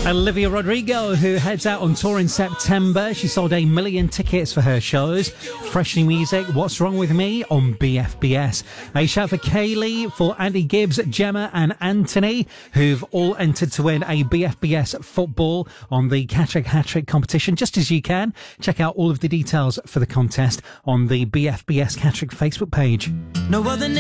Olivia Rodrigo, who heads out on tour in September. She sold 1 million tickets for her shows. Fresh new music, What's Wrong With Me on BFBS. A shout for Kaylee, for Andy Gibbs, Gemma and Anthony, who've all entered to win a BFBS football on the Cattrick Hat-Trick competition. Just as you can, check out all of the details for the contest on the BFBS Cattrick Facebook page. No other